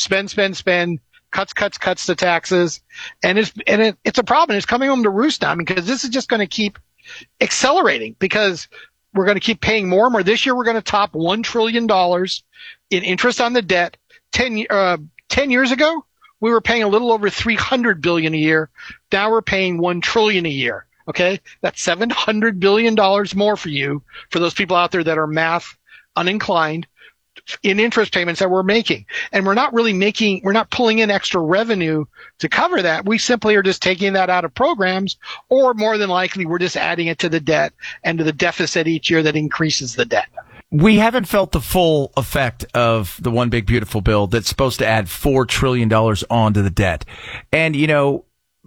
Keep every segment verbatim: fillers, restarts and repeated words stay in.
spend, spend, spend, cuts, cuts, cuts to taxes. And it's, and it, it's a problem. It's coming home to roost now because this is just going to keep accelerating because we're going to keep paying more and more. This year, we're going to top one trillion dollars in interest on the debt. Ten, uh, ten years ago, we were paying a little over three hundred billion dollars a year. Now we're paying one trillion dollars a year. Okay. That's seven hundred billion dollars more for you, for those people out there that are math uninclined, in interest payments that we're making. And we're not really making, we're not pulling in extra revenue to cover that. We simply are just taking that out of programs, or more than likely, we're just adding it to the debt and to the deficit each year that increases the debt. We haven't felt the full effect of the One Big Beautiful Bill that's supposed to add four trillion dollars onto the debt. And, you know,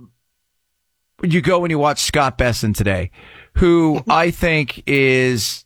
you go and you watch Scott Bessent today, who I think is,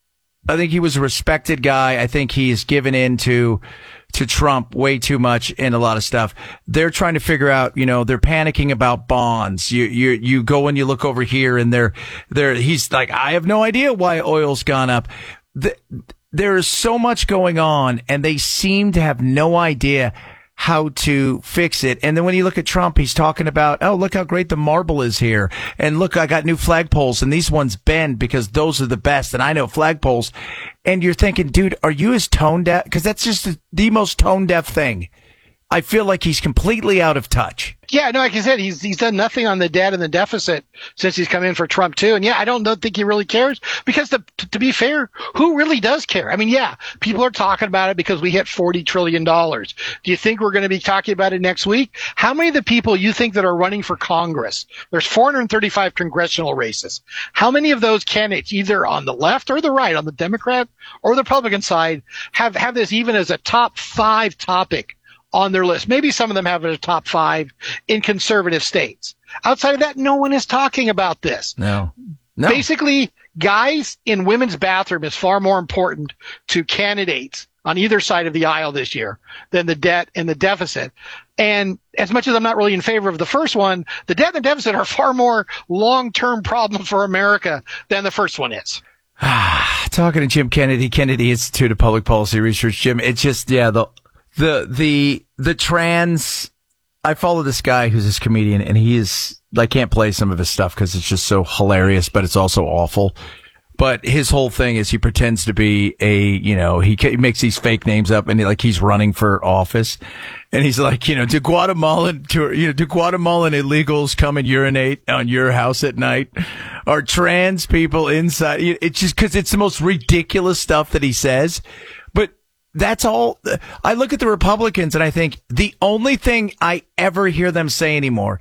I think he was a respected guy. I think he's given in to, to Trump way too much in a lot of stuff. They're trying to figure out, you know, they're panicking about bonds. You, you, you go and you look over here and they're, they're, he's like, I have no idea why oil's gone up. The, there is so much going on and they seem to have no idea how to fix it. And then when you look at Trump, he's talking about, oh, look how great the marble is here. And look, I got new flagpoles and these ones bend because those are the best. And I know flagpoles. And you're thinking, dude, are you as tone deaf? Because that's just the, the most tone deaf thing. I feel like he's completely out of touch. Yeah, no, like I said, he's he's done nothing on the debt and the deficit since he's come in for Trump too. And yeah, I don't, don't think he really cares because to, to be fair, who really does care? I mean, yeah, people are talking about it because we hit forty trillion dollars. Do you think we're going to be talking about it next week? How many of the people you think that are running for Congress? There's four hundred thirty-five congressional races. How many of those candidates, either on the left or the right, on the Democrat or the Republican side, have, have this even as a top five topic on their list? Maybe some of them have it as top five in conservative states. Outside of that, no one is talking about this. No. No. Basically, guys in women's bathroom is far more important to candidates on either side of the aisle this year than the debt and the deficit. And as much as I'm not really in favor of the first one, the debt and the deficit are far more long-term problem for America than the first one is. Talking to Jim Kennedy, Kennedy Institute of Public Policy Research. Jim, it's just, yeah, the The, the, the trans, I follow this guy who's this comedian and he is, I can't play some of his stuff because it's just so hilarious, but it's also awful. But his whole thing is he pretends to be a, you know, he, he makes these fake names up and he, like he's running for office. And he's like, you know, do Guatemalan, to, you know, do Guatemalan illegals come and urinate on your house at night? Are trans people inside? It's just because it's the most ridiculous stuff that he says. But that's all. I look at the Republicans and I think the only thing I ever hear them say anymore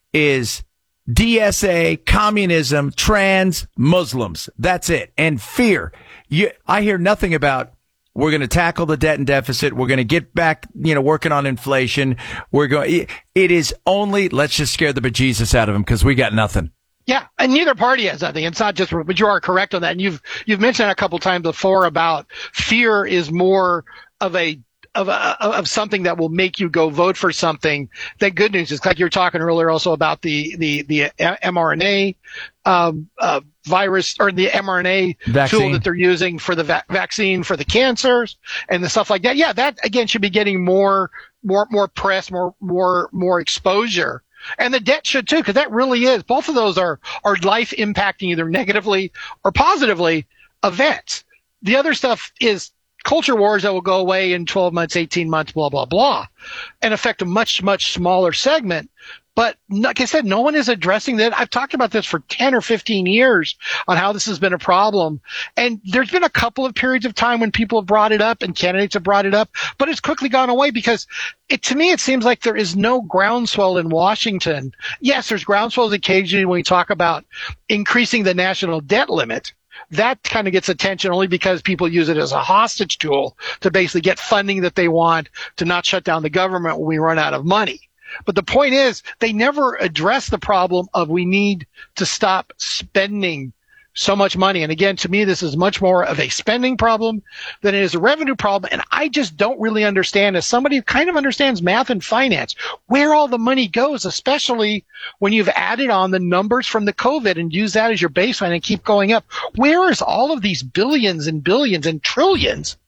is D S A, communism, trans, Muslims. That's it. And fear. You, I hear nothing about we're going to tackle the debt and deficit. We're going to get back, you know, working on inflation. We're going, it is only, let's just scare the bejesus out of them because we got nothing. Yeah, and neither party has nothing. It's not just, but you are correct on that. And you've you've mentioned a couple times before about fear is more of a of a, of something that will make you go vote for something. The good news is, like you were talking earlier, also about the the the mRNA um, uh, virus or the mRNA vaccine tool that they're using for the va- vaccine for the cancers and the stuff like that. Yeah, that again should be getting more more more press, more more more exposure. And the debt should too, because that really is. Both of those are, are life impacting either negatively or positively events. The other stuff is culture wars that will go away in twelve months, eighteen months, blah, blah, blah, and affect a much, much smaller segment. But like I said, no one is addressing that. I've talked about this for ten or fifteen years on how this has been a problem. And there's been a couple of periods of time when people have brought it up and candidates have brought it up, but it's quickly gone away because it, to me, it seems like there is no groundswell in Washington. Yes, there's groundswells occasionally when we talk about increasing the national debt limit. That kind of gets attention only because people use it as a hostage tool to basically get funding that they want to not shut down the government when we run out of money. But the point is, they never address the problem of we need to stop spending so much money. And again, to me, this is much more of a spending problem than it is a revenue problem. And I just don't really understand, as somebody who kind of understands math and finance, where all the money goes, especially when you've added on the numbers from the COVID and use that as your baseline and keep going up. Where is all of these billions and billions and trillions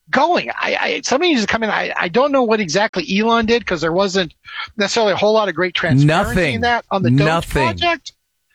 going. I, I somebody needs to come in. I, I don't know what exactly Elon did because there wasn't necessarily a whole lot of great transparency Nothing. in that on the Doge Nothing. project.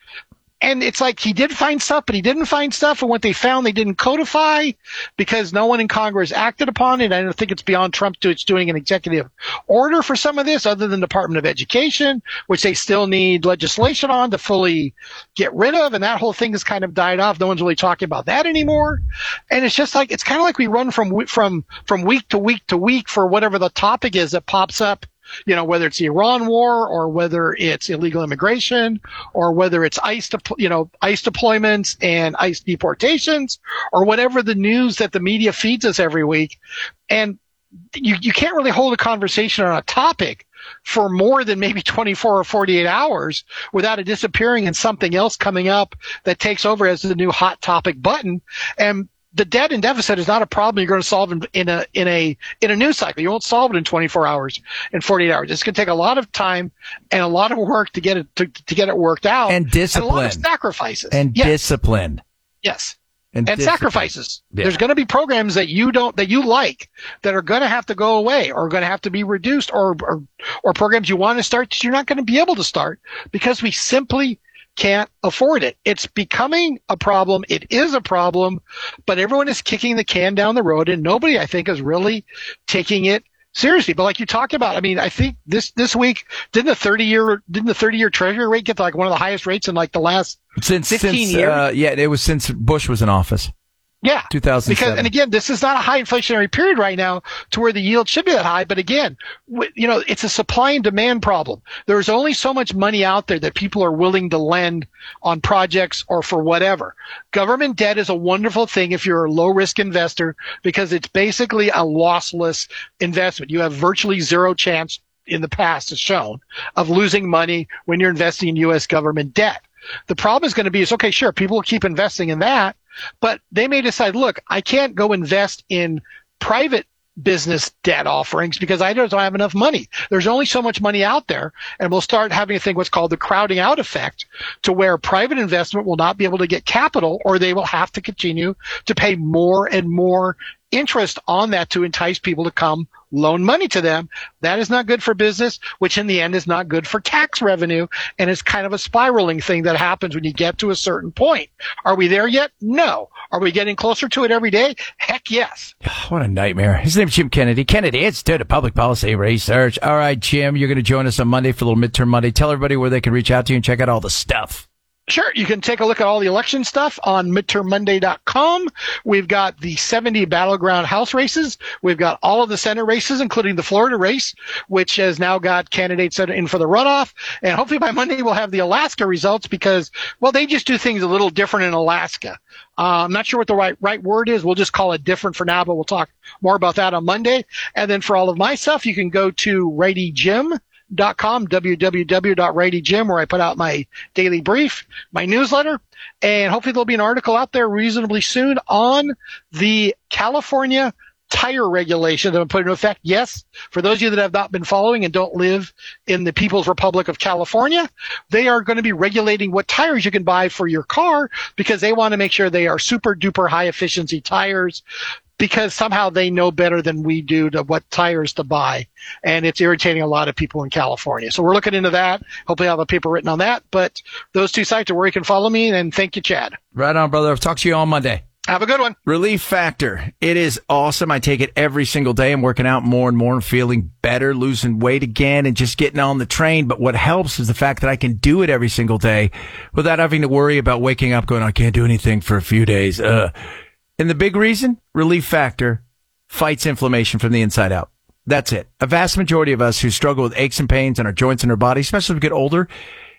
And it's like he did find stuff, but he didn't find stuff. And what they found, they didn't codify because no one in Congress acted upon it. I don't think it's beyond Trump to it's doing an executive order for some of this other than the Department of Education, which they still need legislation on to fully get rid of. And that whole thing has kind of died off. No one's really talking about that anymore. And it's just like, it's kind of like we run from, from, from week to week to week for whatever the topic is that pops up. You know, whether it's the Iran war or whether it's illegal immigration or whether it's ICE, de- you know, ICE deployments and ICE deportations or whatever the news that the media feeds us every week. And you, you can't really hold a conversation on a topic for more than maybe twenty-four or forty-eight hours without it disappearing and something else coming up that takes over as the new hot topic button. And the debt and deficit is not a problem you're going to solve in, in a in a in a news cycle. You won't solve it in twenty-four hours, in forty-eight hours. It's going to take a lot of time and a lot of work to get it to, to get it worked out, and discipline, and a lot of sacrifices, and yes. discipline, yes, and, and sacrifices. Yeah. There's going to be programs that you don't that you like that are going to have to go away or going to have to be reduced, or or, or programs you want to start that you're not going to be able to start because we simply can't afford it. It's becoming a problem. It is a problem, but everyone is kicking the can down the road and nobody, I think, is really taking it seriously. But like you talked about, I mean, I think this, this week, didn't the thirty year, didn't the thirty year treasury rate get like one of the highest rates in like the last since, fifteen since, years? Uh, yeah, it was since Bush was in office. Yeah. two thousand seven. Because, and again, this is not a high inflationary period right now to where the yield should be that high. But again, w- you know, it's a supply and demand problem. There's only so much money out there that people are willing to lend on projects or for whatever. Government debt is a wonderful thing if you're a low risk investor because it's basically a lossless investment. You have virtually zero chance in the past as shown of losing money when you're investing in U S government debt. The problem is going to be is, okay, sure, people will keep investing in that, but they may decide, look, I can't go invest in private business debt offerings because I don't have enough money. There's only so much money out there, and we'll start having a thing what's called the crowding out effect to where private investment will not be able to get capital or they will have to continue to pay more and more interest on that to entice people to come loan money to them. That is not good for business, which in the end is not good for tax revenue. And it's kind of a spiraling thing that happens when you get to a certain point. Are we there yet? No. Are we getting closer to it every day? Heck yes. What a nightmare. His name's Jim Kennedy. Kennedy Institute of Public Policy Research. All right, Jim, you're going to join us on Monday for a little midterm Monday. Tell everybody where they can reach out to you and check out all the stuff. Sure. You can take a look at all the election stuff on midterm monday dot com. We've got the seventy battleground House races. We've got all of the Senate races, including the Florida race, which has now got candidates in for the runoff. And hopefully by Monday we'll have the Alaska results because, well, they just do things a little different in Alaska. Uh, I'm not sure what the right, right word is. We'll just call it different for now, but we'll talk more about that on Monday. And then for all of my stuff, you can go to righty jim dot com, w w w dot righty jim, where I put out my daily brief, my newsletter, and hopefully there'll be an article out there reasonably soon on the California tire regulation that I'm putting into effect. Yes, for those of you that have not been following and don't live in the People's Republic of California, they are going to be regulating what tires you can buy for your car because they want to make sure they are super duper high efficiency tires, because somehow they know better than we do to what tires to buy. And it's irritating a lot of people in California. So we're looking into that. Hopefully I'll have a paper written on that. But those two sites are where you can follow me. And thank you, Chad. Right on, brother. I'll talk to you on Monday. Have a good one. Relief Factor. It is awesome. I take it every single day. I'm working out more and more and feeling better, losing weight again and just getting on the train. But what helps is the fact that I can do it every single day without having to worry about waking up going, I can't do anything for a few days. Uh, And the big reason, Relief Factor fights inflammation from the inside out. That's it. A vast majority of us who struggle with aches and pains in our joints and our body, especially as we get older,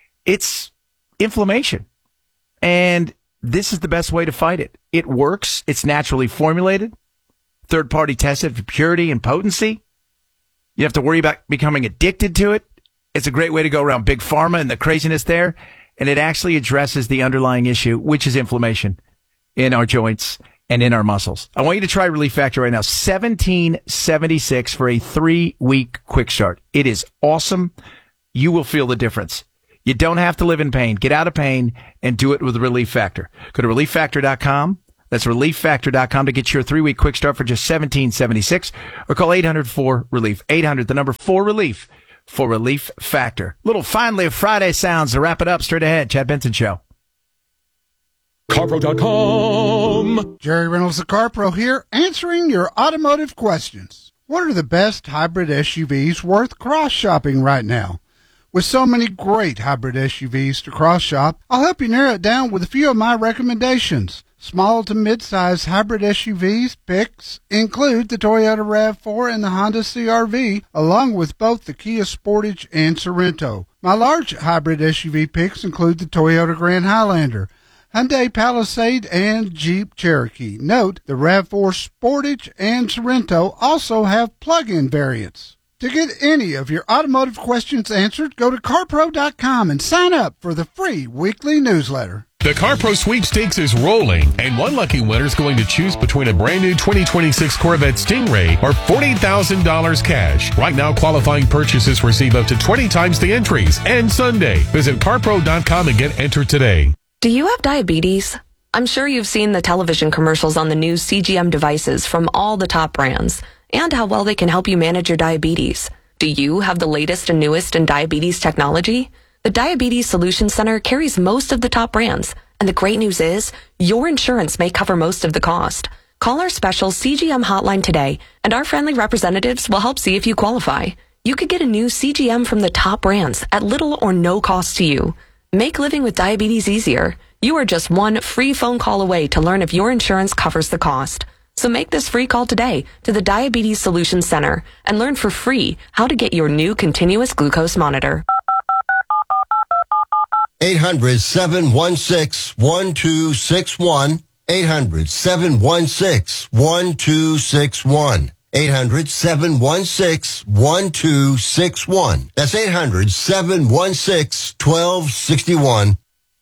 it's inflammation. And this is the best way to fight it. It works. It's naturally formulated, third-party tested for purity and potency. You have to worry about becoming addicted to it. It's a great way to go around Big Pharma and the craziness there. And it actually addresses the underlying issue, which is inflammation in our joints and in our muscles. I want you to try Relief Factor right now. seventeen seventy-six for a three-week quick start. It is awesome. You will feel the difference. You don't have to live in pain. Get out of pain and do it with Relief Factor. Go to relief factor dot com, That's relief factor dot com to get your three-week quick start for just seventeen seventy-six, or call eight hundred four relief. eight hundred, the number four relief for Relief Factor. Little finally of Friday sounds to wrap it up. Straight ahead, Chad Benson Show. CarPro dot com. Jerry Reynolds, the CarPro here, answering your automotive questions. What are the best hybrid S U Vs worth cross-shopping right now? With so many great hybrid S U Vs to cross-shop, I'll help you narrow it down with a few of my recommendations. Small to mid-size hybrid S U Vs picks include the Toyota RAV four and the Honda C R V, along with both the Kia Sportage and Sorento. My large hybrid S U V picks include the Toyota Grand Highlander, Hyundai Palisade, and Jeep Cherokee. Note, the RAV four Sportage and Sorento also have plug-in variants. To get any of your automotive questions answered, go to CarPro dot com and sign up for the free weekly newsletter. The CarPro sweepstakes is rolling, and one lucky winner is going to choose between a brand new twenty twenty-six Corvette Stingray or forty thousand dollars cash. Right now, qualifying purchases receive up to twenty times the entries. And Sunday, visit CarPro dot com and get entered today. Do you have diabetes? I'm sure you've seen the television commercials on the new C G M devices from all the top brands, and how well they can help you manage your diabetes. Do you have the latest and newest in diabetes technology? The Diabetes Solutions Center carries most of the top brands, and the great news is your insurance may cover most of the cost. Call our special C G M hotline today, and our friendly representatives will help see if you qualify. You could get a new C G M from the top brands at little or no cost to you. Make living with diabetes easier. You are just one free phone call away to learn if your insurance covers the cost. So make this free call today to the Diabetes Solutions Center and learn for free how to get your new continuous glucose monitor. eight hundred, seven one six, one two six one. eight hundred, seven one six, one two six one. eight hundred, seven one six, one two six one. That's eight hundred, seven one six, one two six one.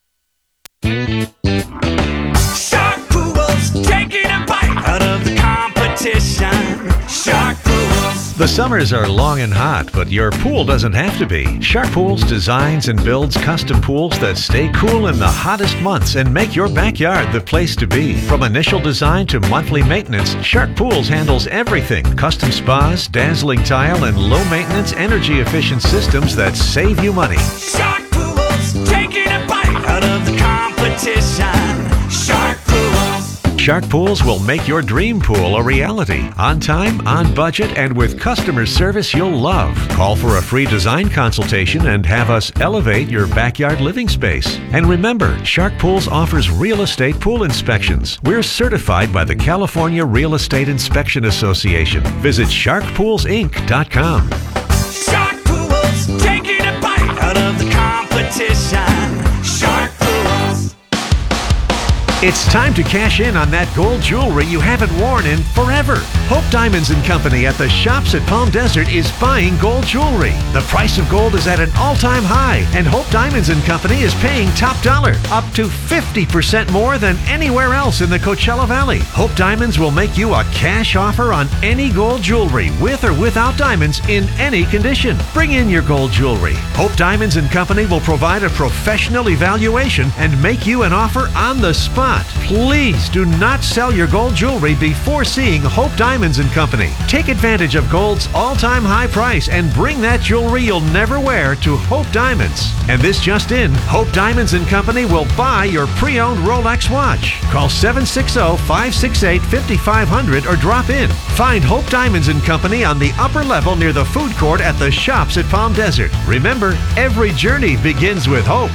Shark Pools, taking a bite out of the competition. Shark Pools. The summers are long and hot, but your pool doesn't have to be. Shark Pools designs and builds custom pools that stay cool in the hottest months and make your backyard the place to be. From initial design to monthly maintenance, Shark Pools handles everything. Custom spas, dazzling tile, and low-maintenance, energy-efficient systems that save you money. Shark Pools, taking a bite out of the competition. Shark Pools. Shark Pools will make your dream pool a reality. On time, on budget, and with customer service you'll love. Call for a free design consultation and have us elevate your backyard living space. And remember, Shark Pools offers real estate pool inspections. We're certified by the California Real Estate Inspection Association. Visit shark pools inc dot com. Shark Pools, taking a bite out of the competition. Shark Pools. It's time to cash in on that gold jewelry you haven't worn in forever. Hope Diamonds and Company at the Shops at Palm Desert is buying gold jewelry. The price of gold is at an all-time high, and Hope Diamonds and Company is paying top dollar, up to fifty percent more than anywhere else in the Coachella Valley. Hope Diamonds will make you a cash offer on any gold jewelry, with or without diamonds, in any condition. Bring in your gold jewelry. Hope Diamonds and Company will provide a professional evaluation and make you an offer on the spot. Please do not sell your gold jewelry before seeing Hope Diamonds and Company. Take advantage of gold's all-time high price and bring that jewelry you'll never wear to Hope Diamonds. And this just in, Hope Diamonds and Company will buy your pre-owned Rolex watch. Call seven six zero, five six eight, five five zero zero or drop in. Find Hope Diamonds and Company on the upper level near the food court at the Shops at Palm Desert. Remember, every journey begins with hope.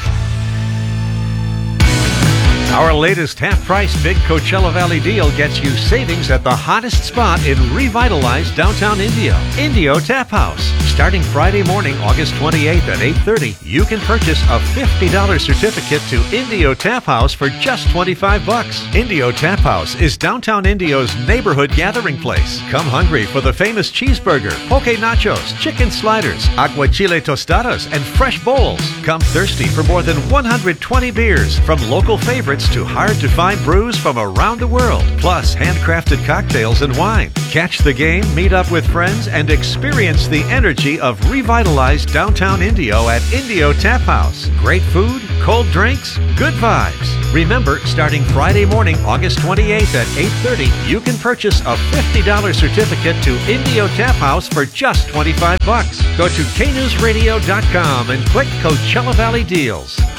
Our latest half-price Big Coachella Valley deal gets you savings at the hottest spot in revitalized downtown Indio, Indio Tap House. Starting Friday morning, August twenty-eighth at eight thirty, you can purchase a fifty dollars certificate to Indio Tap House for just twenty-five bucks. Indio Tap House is downtown Indio's neighborhood gathering place. Come hungry for the famous cheeseburger, poke nachos, chicken sliders, aguachile tostadas, and fresh bowls. Come thirsty for more than one hundred twenty beers, from local favorites to hard-to-find brews from around the world, plus handcrafted cocktails and wine. Catch the game, meet up with friends, and experience the energy energy of revitalized downtown Indio at Indio Tap House. Great food, cold drinks, good vibes. Remember, starting Friday morning, August twenty-eighth at eight thirty, you can purchase a fifty dollars certificate to Indio Tap House for just twenty-five bucks. Go to k news radio dot com and click Coachella Valley Deals.